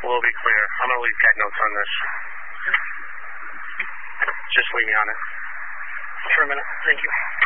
We'll be clear. I'm going to leave tag notes on this. Just leave me on it. For a minute. Thank you.